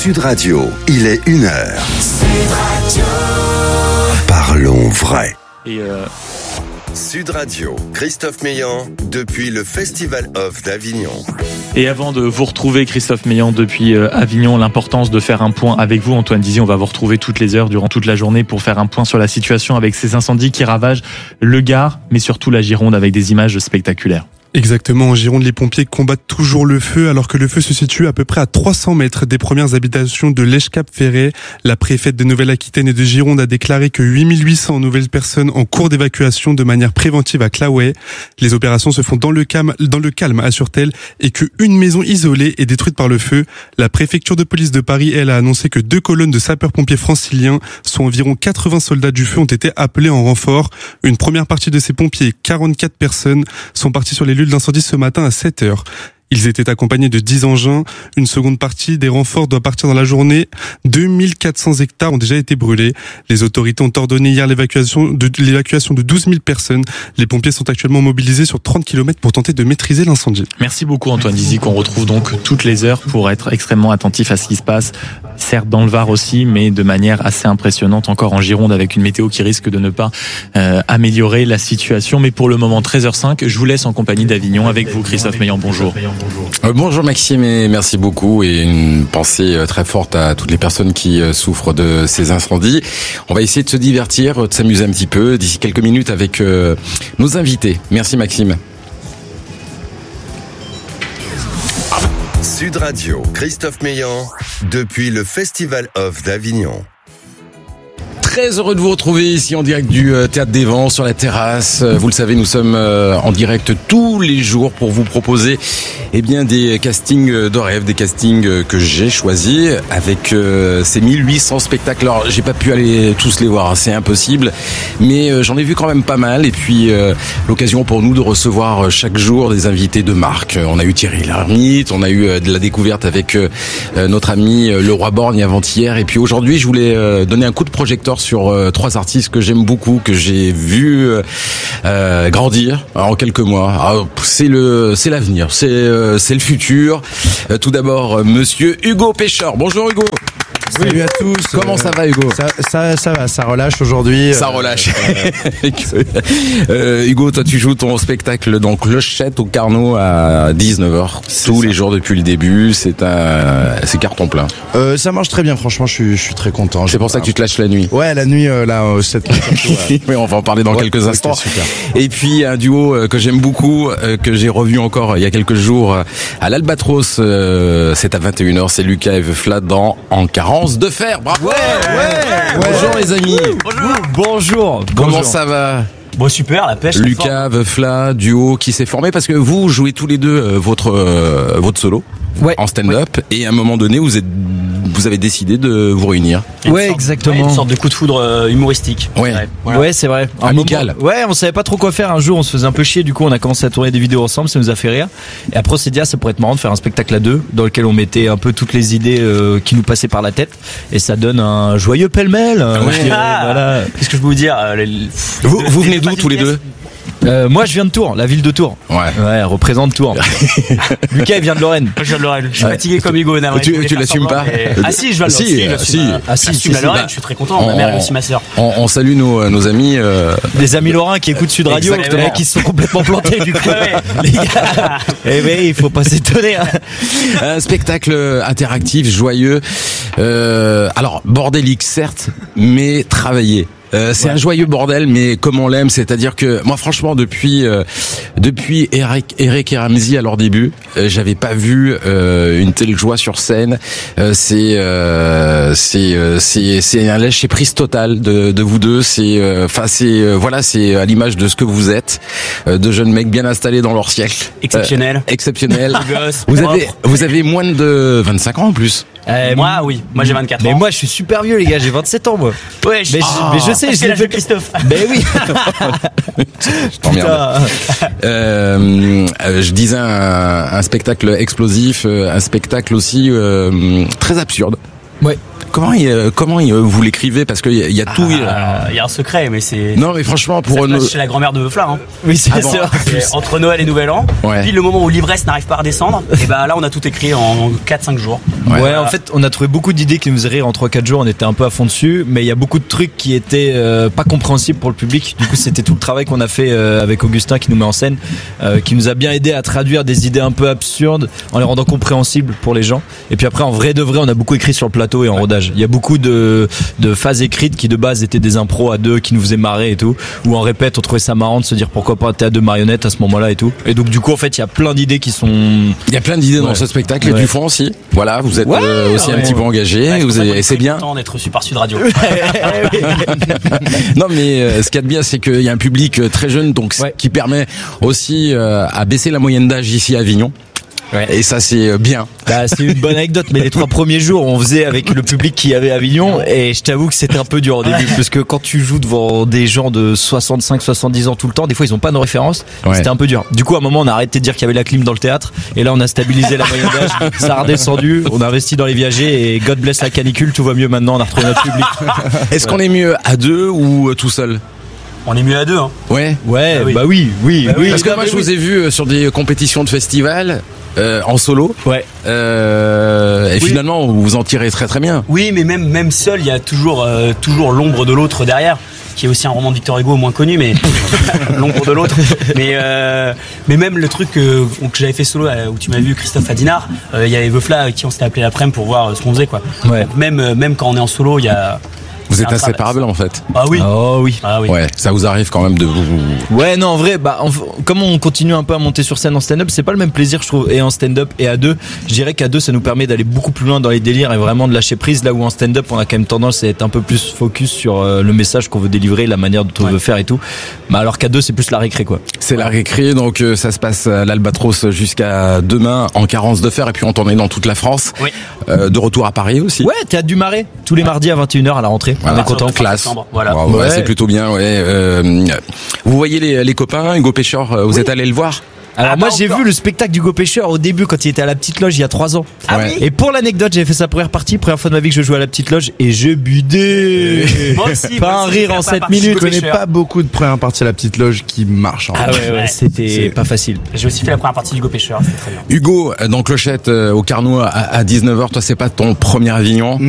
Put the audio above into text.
Sud Radio, il est 1h. Sud Radio. Parlons vrai. Sud Radio, Christophe Meillan, depuis le Festival Off d'Avignon. Et avant de vous retrouver, Christophe Meillan, depuis Avignon, l'importance de faire un point avec vous. Antoine Dizy, on va vous retrouver toutes les heures durant toute la journée pour faire un point sur la situation avec ces incendies qui ravagent le Gard, mais surtout la Gironde avec des images spectaculaires. Exactement, en Gironde, les pompiers combattent toujours le feu alors que le feu se situe à peu près à 300 mètres des premières habitations de l'Èche-Cap-Ferret. La préfète de Nouvelle-Aquitaine et de Gironde a déclaré que 8800 nouvelles personnes en cours d'évacuation de manière préventive à Claouet. Les opérations se font dans le calme, assure-t-elle, et qu'une maison isolée est détruite par le feu. La préfecture de police de Paris, elle, a annoncé que 2 colonnes de sapeurs-pompiers franciliens, soit environ 80 soldats du feu, ont été appelés en renfort. Une première partie de ces pompiers, 44 personnes, sont partis sur les lieux de l'incendie ce matin à 7h. Ils étaient accompagnés de 10 engins. Une seconde partie des renforts doit partir dans la journée. 2400 hectares ont déjà été brûlés. Les autorités ont ordonné hier l'évacuation de 12 000 personnes. Les pompiers sont actuellement mobilisés sur 30 km pour tenter de maîtriser l'incendie. Merci beaucoup Antoine Dizy, qu'on retrouve donc toutes les heures pour être extrêmement attentif à ce qui se passe. Certes dans le Var aussi, mais de manière assez impressionnante encore en Gironde avec une météo qui risque de ne pas améliorer la situation. Mais pour le moment, 13h05, je vous laisse en compagnie d'Avignon avec vous, Christophe Meillan. Bonjour. Bonjour Maxime et merci beaucoup et une pensée très forte à toutes les personnes qui souffrent de ces incendies. On va essayer de se divertir, de s'amuser un petit peu d'ici quelques minutes avec nos invités. Merci Maxime. Sud Radio, Christophe Meillan, depuis le Festival Off d'Avignon. Très heureux de vous retrouver ici en direct du Théâtre des Vents sur la terrasse. Vous le savez, nous sommes en direct tous les jours pour vous proposer des castings de rêve, des castings que j'ai choisis avec ces 1800 spectacles. Alors, j'ai pas pu aller tous les voir, c'est impossible, mais j'en ai vu quand même pas mal. Et puis l'occasion pour nous de recevoir chaque jour des invités de marque. On a eu Thierry Lhermitte, on a eu de la découverte avec notre ami Le Roi Borgne avant-hier. Et puis aujourd'hui, je voulais donner un coup de projecteur sur 3 artistes que j'aime beaucoup, que j'ai vu grandir en quelques mois. Alors, c'est l'avenir, c'est le futur. Tout d'abord, monsieur Hugo Pécheur. Bonjour Hugo. Salut à tous. Comment ça va Hugo ? Ça va, ça relâche aujourd'hui. Ça relâche. Hugo, toi tu joues ton spectacle donc Clochette au Carnot à 19h tous les jours depuis le début. C'est carton plein. Ça marche très bien, franchement, je suis très content. C'est pour ça que tu te lâches la nuit. Ouais, la nuit cette nuit. Oui, on va en parler dans quelques instants. Super. Et puis un duo que j'aime beaucoup, que j'ai revu encore il y a quelques jours à l'Albatros. C'est à 21h, c'est Lucas et Fla dans En Carence de fer. Bravo. Ouais. Bonjour les amis. Bonjour. Comment ça va ? Bon, super, la pêche. Lucas, Veufla, duo qui s'est formé parce que vous jouez tous les deux votre solo en stand-up et à un moment donné vous avez décidé de vous réunir. Ouais, exactement. Une sorte de coup de foudre humoristique. Ouais. Voilà. Ouais, c'est vrai. Amical. On savait pas trop quoi faire. Un jour, on se faisait un peu chier. Du coup, on a commencé à tourner des vidéos ensemble. Ça nous a fait rire. Et après, on s'est dit, ça pourrait être marrant de faire un spectacle à 2 dans lequel on mettait un peu toutes les idées qui nous passaient par la tête. Et ça donne un joyeux pêle-mêle. Voilà. Qu'est-ce que je peux vous dire Vous venez d'où tous les deux ? Moi je viens de Tours, la ville de Tours. Ouais, représente Tours. Lucas il vient de Lorraine. Moi je viens de Lorraine. Je suis fatigué comme Hugo. Tu l'assumes pas Ah si, je vais j'assume la Lorraine, je suis très content. Ma mère est aussi ma sœur. On salue nos amis. Des amis lorrains qui écoutent Sud Radio, qui se sont complètement plantés du coup. Les gars. Eh oui, il faut pas s'étonner. Un spectacle interactif, joyeux. Alors bordélique certes, mais travaillé. C'est un joyeux bordel, mais comme on l'aime, c'est-à-dire que moi, franchement, depuis Eric et Ramsey à leur début, j'avais pas vu une telle joie sur scène. C'est un lâcher prise total de vous deux. C'est à l'image de ce que vous êtes, de jeunes mecs bien installés dans leur siècle. Exceptionnel. Vous avez moins de 25 ans en plus. Moi j'ai 24 ans. Mais moi je suis super vieux les gars, j'ai 27 ans moi. Ouais, mais je sais, j'ai l'âge de Christophe. Mais oui. Je t'emmerde. Je disais un spectacle explosif, un spectacle aussi très absurde. Ouais. Comment vous l'écrivez? Parce qu'il y a tout. Il y a un secret, mais c'est. Non, mais franchement, pour ça chez la grand-mère de Veufla. Hein. Oui, c'est ça. Entre Noël et Nouvel An. Ouais. Puis le moment où l'ivresse n'arrive pas à redescendre, et ben là, on a tout écrit en 4-5 jours. Ouais, en fait, on a trouvé beaucoup d'idées qui nous faisaient rire en 3-4 jours. On était un peu à fond dessus, mais il y a beaucoup de trucs qui étaient pas compréhensibles pour le public. Du coup, c'était tout le travail qu'on a fait avec Augustin qui nous met en scène, qui nous a bien aidé à traduire des idées un peu absurdes en les rendant compréhensibles pour les gens. Et puis après, en vrai de vrai, on a beaucoup écrit sur le plateau et en rodage. Il y a beaucoup de phases écrites qui de base étaient des impros à deux qui nous faisaient marrer et tout. Ou en répète, on trouvait ça marrant de se dire pourquoi pas t'es à deux marionnettes à ce moment-là et tout. Et donc du coup, en fait, il y a plein d'idées qui sont. Il y a plein d'idées dans ce spectacle et du fond aussi. Voilà, vous êtes aussi un petit peu engagé et c'est bien. Content d'être reçu par Sud Radio. Non mais ce qu'il y a de bien, c'est qu'il y a un public très jeune, donc qui permet aussi à baisser la moyenne d'âge ici à Avignon. Ouais. Et ça c'est bien. Bah, c'est une bonne anecdote, mais les 3 premiers jours on faisait avec le public qu'il y avait à Avignon et je t'avoue que c'était un peu dur au début parce que quand tu joues devant des gens de 65-70 ans tout le temps, des fois ils ont pas nos références, c'était un peu dur. Du coup à un moment on a arrêté de dire qu'il y avait la clim dans le théâtre et là on a stabilisé la moyenne d'âge, ça a redescendu, on a investi dans les viagers et God bless la canicule, tout va mieux maintenant, on a retrouvé notre public. Est-ce qu'on est mieux à 2 ou tout seul? On est mieux à 2, hein. Ouais. Bah oui. Parce que moi je vous ai vu sur des compétitions de festivals en solo. Ouais. Et finalement vous en tirez très très bien. Oui, mais même seul, il y a toujours l'ombre de l'autre derrière, qui est aussi un roman de Victor Hugo moins connu, mais l'ombre de l'autre. Mais même le truc que j'avais fait solo où tu m'as vu Christophe à Dinard, il y avait Veufla qui on s'était appelé l'après-midi pour voir ce qu'on faisait quoi. Ouais. Donc, même quand on est en solo, il y a. Vous êtes inséparable en fait. Ah oui. Oh oui. Ah oui. Ouais, ça vous arrive quand même de vous. Ouais, non, en vrai, comme on continue un peu à monter sur scène en stand-up, c'est pas le même plaisir, je trouve, et en stand-up et à 2. Je dirais qu'à 2, ça nous permet d'aller beaucoup plus loin dans les délires et vraiment de lâcher prise, là où en stand-up, on a quand même tendance à être un peu plus focus sur le message qu'on veut délivrer, la manière dont on veut faire et tout. Mais alors qu'à 2, c'est plus la récré, quoi. C'est la récré, donc ça se passe à l'Albatros jusqu'à demain en carence de fer, et puis on tourne dans toute la France. Oui. De retour à Paris aussi. Ouais, Théâtre du Marais, tous les mardis à 21h à la rentrée. Voilà. On est content. Classe. Voilà. Ouais, c'est plutôt bien. Vous voyez les copains, Hugo Pécheur, vous êtes allé le voir? Alors moi j'ai vu le spectacle d'Hugo Pécheur au début quand il était à la Petite Loge il y a 3 ans. Et pour l'anecdote, j'ai fait sa première partie, première fois de ma vie que je jouais à la Petite Loge et je budais. Moi aussi. Pas un rire en 7 minutes. Je connais pas beaucoup de premières parties à la Petite Loge qui marchent. C'était pas facile. J'ai aussi fait la première partie d'Hugo Pécheur, c'était très bien. Hugo, dans Clochette au Carnot à 19h, toi c'est pas ton premier Avignon?